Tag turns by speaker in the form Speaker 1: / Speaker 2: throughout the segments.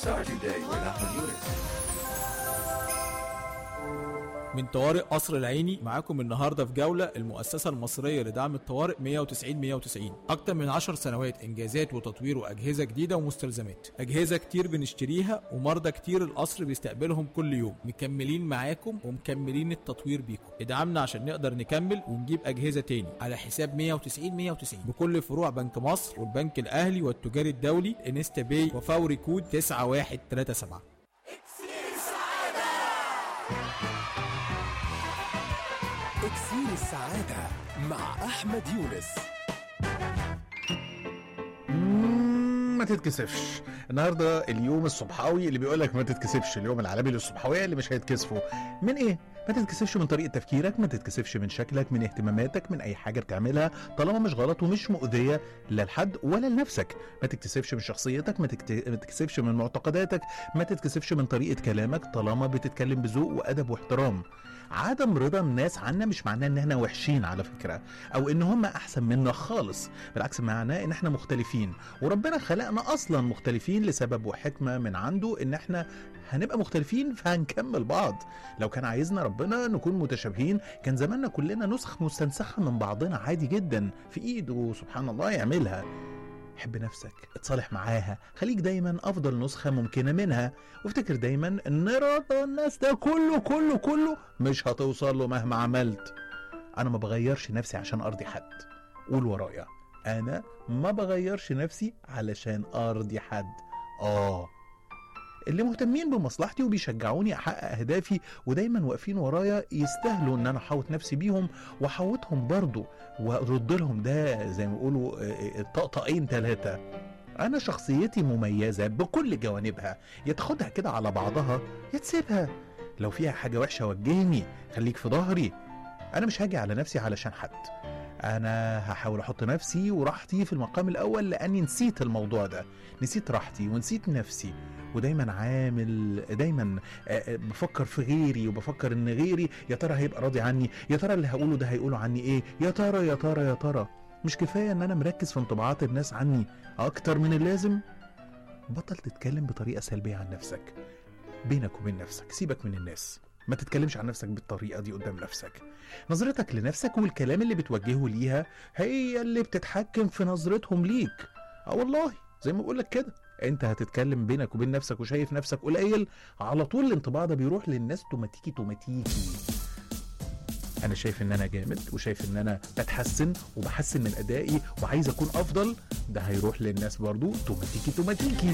Speaker 1: Start your day with Ahmed Yunus.
Speaker 2: من طوارئ قصر العيني معاكم النهارده في جولة المؤسسة المصرية لدعم الطوارئ 190 أكتر من 10 سنوات إنجازات وتطوير وأجهزة جديدة ومستلزمات. أجهزة كتير بنشتريها ومرضى كتير القصر بيستقبلهم كل يوم. مكملين معاكم ومكملين التطوير بيكم. ادعمنا عشان نقدر نكمل ونجيب أجهزة تاني على حساب 190 بكل فروع بنك مصر والبنك الأهلي والتجاري الدولي انستا باي وفوري كود 9137.
Speaker 3: اكسير السعادة مع أحمد يونس.
Speaker 4: ما تتكسفش. النهارده اليوم الصبحاوي اللي بيقولك ما تتكسفش، اليوم العالمي للصبحاويه اللي مش هيتكسفوا من ايه؟ ما تتكسفش من طريقه تفكيرك، ما تتكسفش من شكلك، من اهتماماتك، من اي حاجه بتعملها طالما مش غلط ومش مؤذيه لا لحد ولا لنفسك. ما تتكسفش من شخصيتك، ما تتكسفش من معتقداتك، ما تتكسفش من طريقه كلامك طالما بتتكلم بذوق وادب واحترام. عدم رضا الناس عنا مش معناه ان احنا وحشين على فكره، او ان هم احسن منا خالص، بالعكس معناه ان احنا مختلفين، وربنا خلقنا اصلا مختلفين لسبب وحكمه من عنده، ان احنا هنبقى مختلفين فهنكمل بعض. لو كان عايزنا ربنا نكون متشابهين كان زماننا كلنا نسخ مستنسخه من بعضنا عادي جدا، في ايده سبحان الله يعملها. حب نفسك، اتصالح معاها، خليك دايما افضل نسخة ممكنة منها، وافتكر دايما ان رضا الناس ده كله مش هتوصل له مهما عملت. انا ما بغيرش نفسي عشان ارضي حد. قول ورايا، انا ما بغيرش نفسي علشان ارضي حد. اللي مهتمين بمصلحتي وبيشجعوني احقق اهدافي ودايما واقفين ورايا يستاهلوا ان انا احوط نفسي بيهم واحوطهم برضو وارد لهم ده زي ما بيقولوا طقطقين 3. انا شخصيتي مميزة بكل جوانبها، يا تاخدها كده على بعضها يا تسيبها. لو فيها حاجة وحشة وجهني، خليك في ظهري. انا مش هاجي على نفسي علشان حد، انا هحاول احط نفسي وراحتي في المقام الاول، لاني نسيت الموضوع ده، نسيت راحتي ونسيت نفسي، ودايما دايما بفكر في غيري، وبفكر ان غيري يا ترى هيبقى راضي عني، يا ترى اللي هقوله ده هيقولوا عني ايه، يا ترى. مش كفاية ان انا مركز في انطباعات الناس عني اكتر من اللازم؟ بطل تتكلم بطريقة سلبية عن نفسك، بينك وبين نفسك، سيبك من الناس، ما تتكلمش عن نفسك بالطريقة دي قدام نفسك. نظرتك لنفسك والكلام اللي بتوجهه ليها هي اللي بتتحكم في نظرتهم ليك. والله زي ما بقولك كده، انت هتتكلم بينك وبين نفسك وشايف نفسك قليل، على طول الانطباع ده بيروح للناس توماتيكي. انا شايف ان انا جامد، وشايف ان انا بتحسن وبحسن من ادائي وعايز اكون افضل، ده هيروح للناس برضو توماتيكي.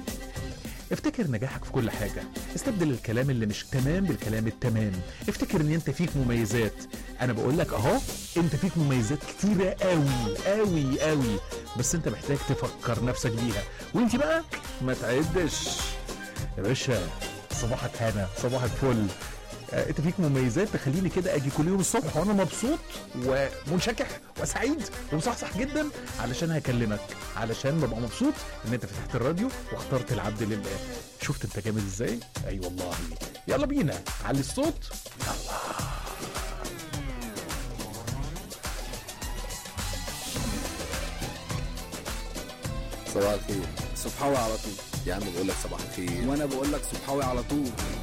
Speaker 4: افتكر نجاحك في كل حاجة، استبدل الكلام اللي مش تمام بالكلام التمام. افتكر ان انت فيك مميزات، انا بقولك اهو انت فيك مميزات كتيرة قوي، بس انت محتاج تفكر نفسك بيها، وانت بقى ما تعدش يا باشا. صباحك هنا، صباحك فل. انت فيك مميزات تخليني كده اجي كل يوم الصبح وانا مبسوط ومنشكح وسعيد ومصحصح جدا، علشان هكلمك، علشان ببقى مبسوط ان انت فتحت الراديو واخترت العبد لله. شفت انت جامد ازاي؟ اي والله. يلا بينا علي الصوت.
Speaker 5: صباح الخير. صبحاوي على طول يا عم، بقول لك صباح الخير
Speaker 6: وانا بقول لك صبحاوي على طول.